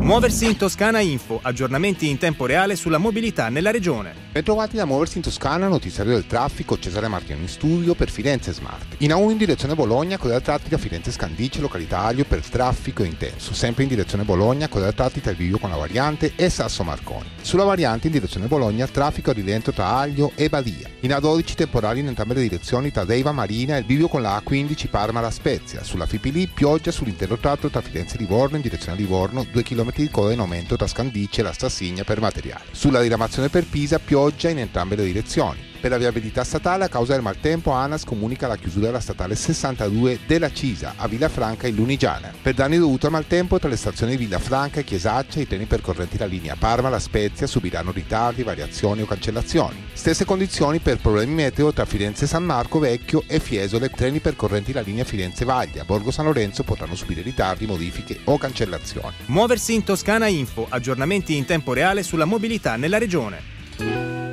Muoversi in Toscana Info, aggiornamenti in tempo reale sulla mobilità nella regione. Bentrovati da Muoversi in Toscana, notiziario del traffico, Cesare Martino in studio per Firenze Smart. In A1 in direzione Bologna, coda tratti da Firenze Scandicci, località Aglio per traffico intenso. Sempre in direzione Bologna, coda tratti tra il Bivio con la variante e Sasso Marconi. Sulla variante in direzione Bologna, traffico a rilento tra Aglio e Badia. In A12 temporali in entrambe le direzioni tra Deiva Marina e il Bivio con la A15 Parma La Spezia. Sulla Fipili pioggia sull'intero tratto tra Firenze e Livorno in direzione Livorno, 2 km di coda in aumento tra Scandicci e la Stassigna per materiale. Sulla diramazione per Pisa pioggia in entrambe le direzioni. Per la viabilità statale, a causa del maltempo, ANAS comunica la chiusura della statale 62 della Cisa a Villafranca in Lunigiana. Per danni dovuti al maltempo, tra le stazioni di Villafranca e Chiesaccia, i treni percorrenti la linea Parma-La Spezia subiranno ritardi, variazioni o cancellazioni. Stesse condizioni per problemi meteo tra Firenze San Marco Vecchio e Fiesole, treni percorrenti la linea Firenze-Vaglia. Borgo San Lorenzo potranno subire ritardi, modifiche o cancellazioni. Muoversi in Toscana Info, aggiornamenti in tempo reale sulla mobilità nella regione.